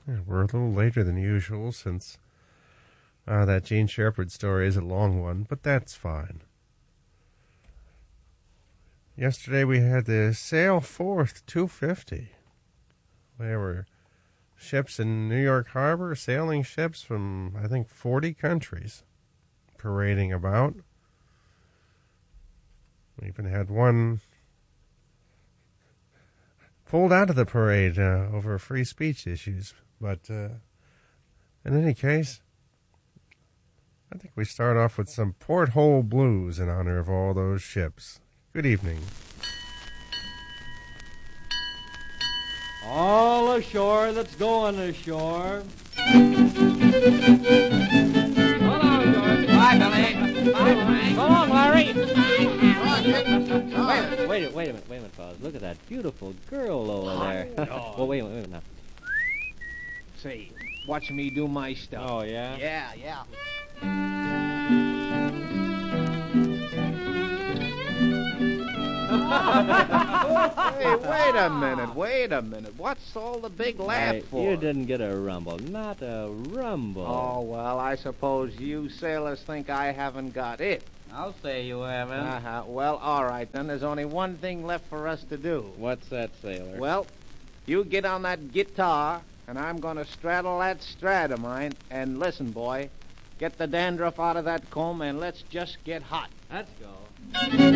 Yeah, we're a little later than usual since that Gene Shepherd story is a long one, but that's fine. Yesterday we had the Sail Forth 250. There were ships in New York Harbor, sailing ships from, I think, 40 countries parading about. We even had one pulled out of the parade over free speech issues. But in any case, I think we start off with some Porthole Blues in honor of all those ships. Good evening. All ashore that's going ashore. So long, George. Bye, Billy. Bye. So long, Larry. Bye. Wait a minute, fellas. Look at that beautiful girl over there. Well, wait a minute now. Say, watch me do my stuff. Oh, yeah? Yeah. Hey, wait a minute. What's all the big laugh for? You didn't get a rumble. Not a rumble. Oh, well, I suppose you sailors think I haven't got it. I'll say you haven't. Well, all right, then. There's only one thing left for us to do. What's that, sailor? Well, you get on that guitar, and I'm going to straddle that Strat of mine. And listen, boy, get the dandruff out of that comb, and let's just get hot. Let's go.